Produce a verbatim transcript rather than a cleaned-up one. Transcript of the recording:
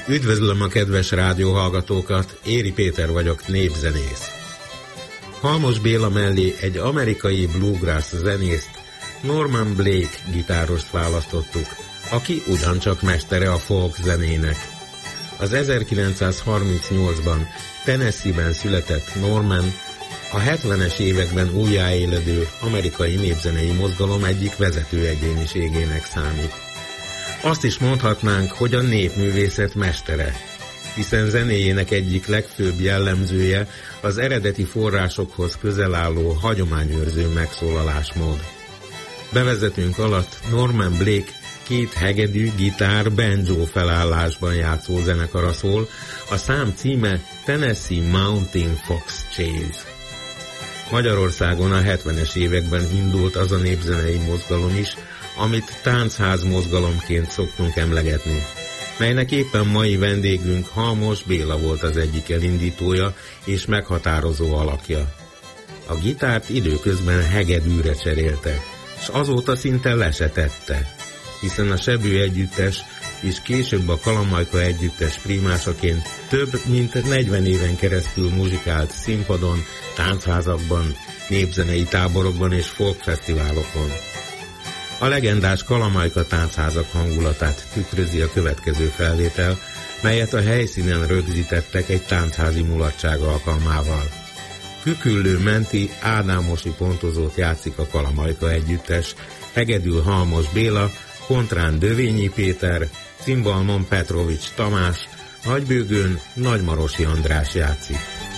Üdvözlöm a kedves rádióhallgatókat, Éri Péter vagyok, népzenész. Halmos Béla mellé egy amerikai bluegrass zenészt, Norman Blake gitárost választottuk, aki ugyancsak mestere a folk zenének. Az ezerkilencszázharmincnyolcban Tennessee-ben született Norman a hetvenes években újjáéledő amerikai népzenei mozgalom egyik vezető egyéniségének számít. Azt is mondhatnánk, hogy a népművészet mestere, hiszen zenéjének egyik legfőbb jellemzője az eredeti forrásokhoz közel álló hagyományőrző megszólalásmód. Bevezetőnk alatt Norman Blake két hegedű, gitár, banjo felállásban játszó zenekara szól, a szám címe Tennessee Mountain Fox Chase. Magyarországon a hetvenes években indult az a népzenei mozgalom is, amit táncház mozgalomként szoktunk emlegetni, melynek éppen mai vendégünk Halmos Béla volt az egyik elindítója és meghatározó alakja. A gitárt időközben hegedűre cserélte, s azóta szinte le se tette, hiszen a Sebő együttes és később a Kalamajka együttes primásaként több mint negyven éven keresztül muzsikált színpadon, táncházakban, népzenei táborokban és folkfesztiválokon. A legendás Kalamajka táncházak hangulatát tükrözi a következő felvétel, melyet a helyszínen rögzítettek egy tánchazi mulatság alkalmával. Küküllő menti Ádámosi pontozót játszik a Kalamajka együttes, hegedül Halmos Béla, kontrán Dövényi Péter, cimbalmon Petrovics Tamás, nagybőgőn Nagymarosi András játszik.